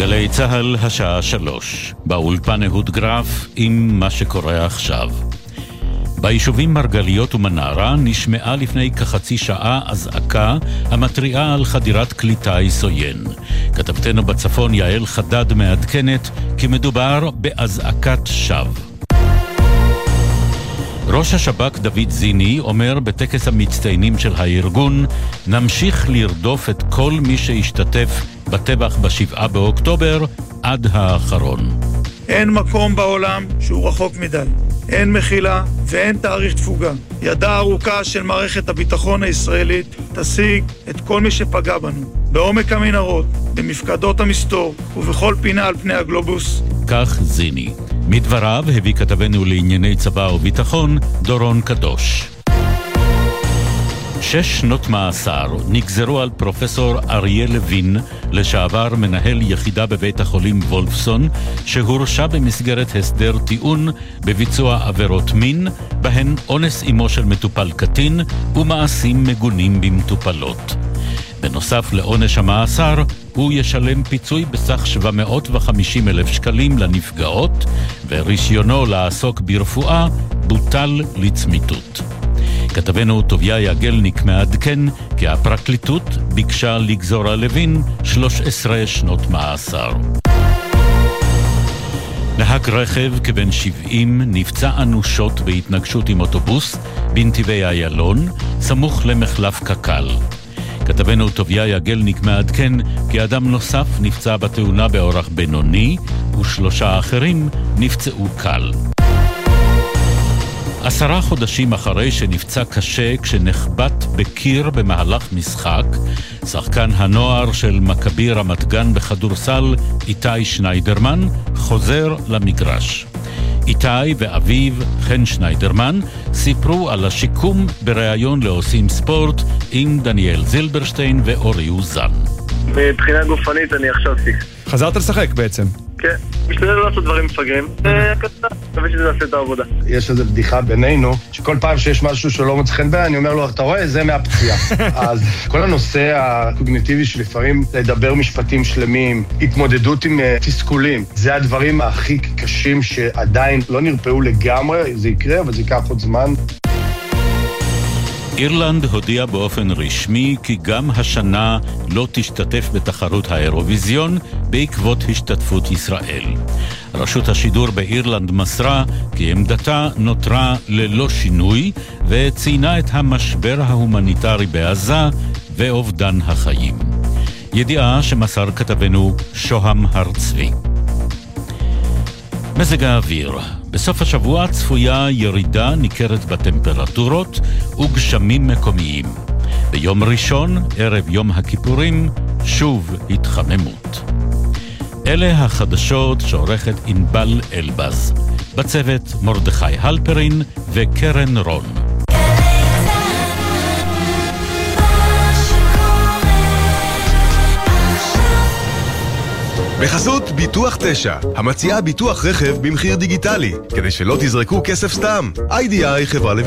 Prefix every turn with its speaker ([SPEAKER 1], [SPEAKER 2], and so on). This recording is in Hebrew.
[SPEAKER 1] גלי צהל השעה 3, באולפן אהוד גרף עם מה שקורה עכשיו. ביישובים מרגליות ומנרה נשמעה לפני כחצי שעה אזעקה המתריעה על חדירת כלי טיס עוין. כתבתנו בצפון יעל חדד מעדכנת כי מדובר באזעקת שווא. ראש השב"כ דוד זיני אומר בטקס המצטיינים של הארגון, נמשיך לרדוף את כל מי שהשתתף בטבח ב7 באוקטובר עד האחרון.
[SPEAKER 2] אין מקום בעולם שהוא רחוק מדי. אין מחילה ואין תאריך תפוגה. ידה ארוכה של מערכת הביטחון הישראלית תשיג את כל מי שפגע בנו. בעומק המנהרות, במפקדות המסתור ובכל פינה על פני הגלובוס.
[SPEAKER 1] כך זיני. מדבריו הביא כתבנו לענייני צבא וביטחון דורון קדוש. 6 שנות מאסר נגזרו על פרופסור אריה לוין, לשעבר מנהל יחידה בבית החולים וולפסון, שהורשע במסגרת הסדר טיעון בביצוע עבירות מין, בהן אונס אמו של מטופל קטין ומעשים מגונים במטופלות. בנוסף לעונש המאסר, הוא ישלם פיצוי בסך 750,000 שקלים לנפגעות, ורישיונו לעסוק ברפואה בוטל לצמיתות. כתבנו טוביה יגלניק מעדכן כי הפרקליטות ביקשה לגזור על לוין 13 שנות מאסר. נהג רכב כבן 70 נפצע אנושות בהתנגשות עם אוטובוס בנתיבי איילון, סמוך למחלף קק"ל. כתבנו טוביה יגלניק מעדכן כי אדם נוסף נפצע בתאונה באורח בינוני, ו3 אחרים נפצעו קל. 10 חודשים אחרי שנפצע קשה כשנחבט בקיר במהלך משחק, שחקן הנוער של מכבי רמת גן בכדורסל, איתי שניידרמן, חוזר למגרש. איתי ואביו, חן שניידרמן, סיפרו על השיקום בראיון לעושים ספורט עם דניאל זילברשטיין ואורי אוזן.
[SPEAKER 3] מבחינה גופנית אני עכשיו פיקס.
[SPEAKER 4] חזרת לשחק בעצם?
[SPEAKER 3] כן, משתדל לא לעשות דברים מפגרים, וקצת, מקווה שזה נעשה את העבודה.
[SPEAKER 5] יש איזו בדיחה בינינו, שכל פעם שיש משהו שלא מוצא חן בעיניי, אני אומר לו, אתה רואה, זה מהפציעה. אז כל הנושא הקוגניטיבי שלפעמים לדבר משפטים שלמים, התמודדות עם תסכולים, זה הדברים הכי קשים שעדיין לא נרפאו לגמרי, זה יקרה, אבל זה ייקח עוד זמן.
[SPEAKER 1] אירלנד הודיעה באופן רשמי כי גם השנה לא תשתתף בתחרות האירוויזיון בעקבות השתתפות ישראל. רשות השידור באירלנד מסרה כי עמדתה נותרה ללא שינוי וציינה את המשבר ההומניטרי בעזה ואובדן החיים. ידיעה שמסר כתבנו שוהם הרצבי. מזג האוויר. בסוף השבוע צפויה ירידה ניכרת בטמפרטורות וגשמים מקומיים. ביום ראשון, ערב יום הכיפורים, שוב התחממות. אלה החדשות שעורכת ענבל אלבז. בצוות מרדכי הלפרין וקרן רון.
[SPEAKER 6] בחסות ביטוח 9, המציעה ביטוח רכב במחיר דיגיטלי, כדי שלא תזרקו כסף סתם. IDI חברה